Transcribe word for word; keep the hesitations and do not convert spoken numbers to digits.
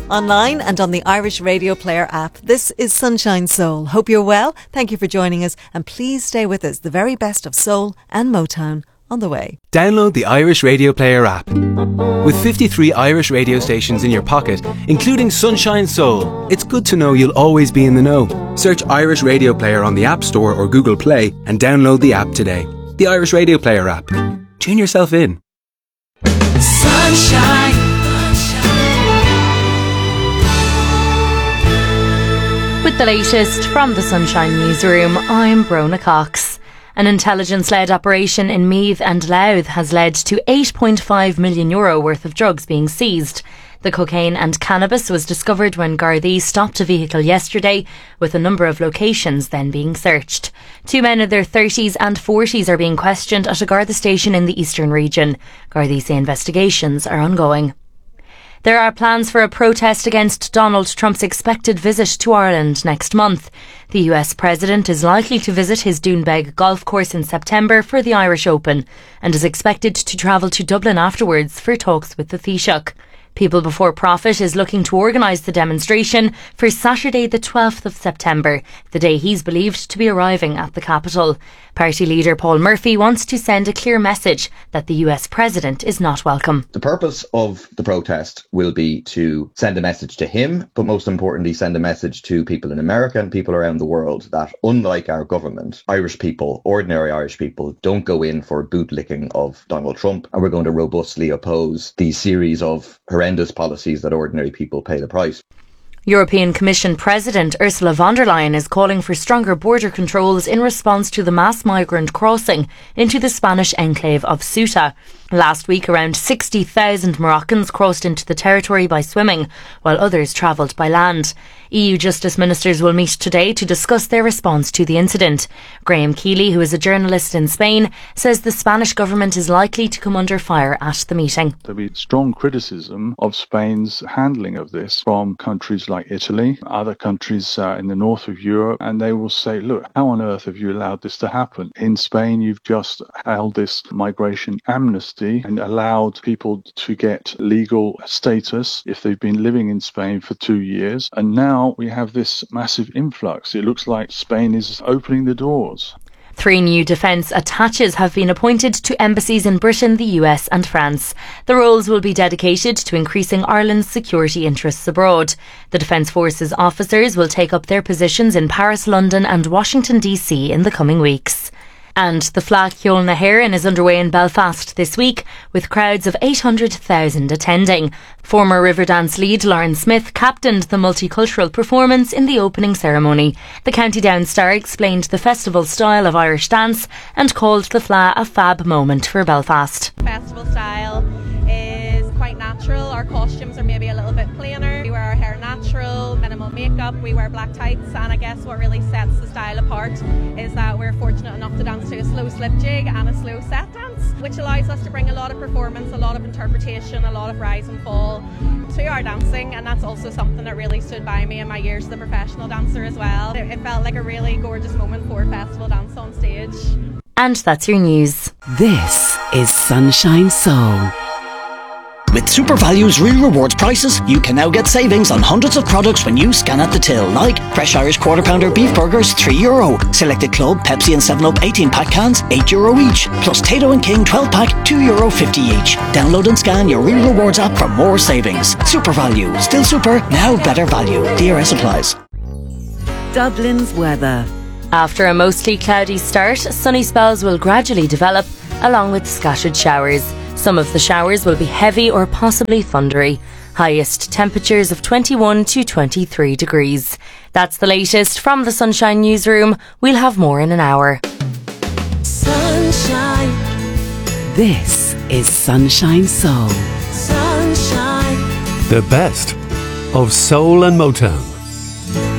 Online and on the Irish Radio Player app. This is Sunshine Soul. Hope you're well. Thank you for joining us, and please stay with us. The very best of soul and Motown on the way. Download the Irish Radio Player app. With fifty-three Irish radio stations in your pocket, including Sunshine Soul, it's good to know you'll always be in the know. Search Irish Radio Player on the App Store or Google Play and download the app today. The Irish Radio Player app. Tune yourself in. Sunshine. With the latest from the Sunshine Newsroom, I'm Brona Cox. An intelligence-led operation in Meath and Louth has led to eight point five million euro worth of drugs being seized. The cocaine and cannabis was discovered when Gardaí stopped a vehicle yesterday, with a number of locations then being searched. Two men in their thirties and forties are being questioned at a Garda station in the eastern region. Gardaí say investigations are ongoing. There are plans for a protest against Donald Trump's expected visit to Ireland next month. The U S President is likely to visit his Doonbeg golf course in September for the Irish Open and is expected to travel to Dublin afterwards for talks with the Taoiseach. People Before Profit is looking to organise the demonstration for Saturday the twelfth of September, the day he's believed to be arriving at the capital. Party leader Paul Murphy wants to send a clear message that the U S President is not welcome. The purpose of the protest will be to send a message to him, but most importantly send a message to people in America and people around the world that, unlike our government, Irish people, ordinary Irish people, don't go in for bootlicking of Donald Trump, and we're going to robustly oppose the series of horrendous policies that ordinary people pay the price. European Commission President Ursula von der Leyen is calling for stronger border controls in response to the mass migrant crossing into the Spanish enclave of Ceuta. Last week, around sixty thousand Moroccans crossed into the territory by swimming, while others travelled by land. E U Justice Ministers will meet today to discuss their response to the incident. Graham Keeley, who is a journalist in Spain, says the Spanish government is likely to come under fire at the meeting. There'll be strong criticism of Spain's handling of this from countries like Italy, other countries uh, in the north of Europe, and they will say, look, how on earth have you allowed this to happen? In Spain, you've just held this migration amnesty and allowed people to get legal status if they've been living in Spain for two years. And now we have this massive influx. It looks like Spain is opening the doors. Three new defence attaches have been appointed to embassies in Britain, the U S and France. The roles will be dedicated to increasing Ireland's security interests abroad. The Defence Forces officers will take up their positions in Paris, London and Washington D C in the coming weeks. And the Fleadh Cheoil na hÉireann is underway in Belfast this week, with crowds of eight hundred thousand attending. Former Riverdance lead Lauren Smith captained the multicultural performance in the opening ceremony. The County Down star explained the festival style of Irish dance and called the Fleadh a fab moment for Belfast. Festival style is quite natural. Our costumes are maybe a little bit plainer. We wear our hair natural, minimal makeup, we wear black tights, and I guess what really sets the style apart is that we're fortunate enough to dance to a slow slip jig and a slow set dance, which allows us to bring a lot of performance, a lot of interpretation, a lot of rise and fall to our dancing, and that's also something that really stood by me in my years as a professional dancer as well. It, it felt like a really gorgeous moment for festival dance on stage. And that's your news. This is Sunshine Soul. With SuperValue's Real Rewards prices, you can now get savings on hundreds of products when you scan at the till, like fresh Irish Quarter Pounder beef burgers, three euro. Selected Club, Pepsi and seven up eighteen pack cans, eight euro each. Plus Tato and King twelve pack, two euro fifty each. Download and scan your Real Rewards app for more savings. SuperValue. Still super, now better value. D R S applies. Dublin's weather. After a mostly cloudy start, sunny spells will gradually develop, along with scattered showers. Some of the showers will be heavy or possibly thundery. Highest temperatures of twenty-one to twenty-three degrees. That's the latest from the Sunshine Newsroom. We'll have more in an hour. Sunshine. This is Sunshine Soul. Sunshine. The best of soul and Motown.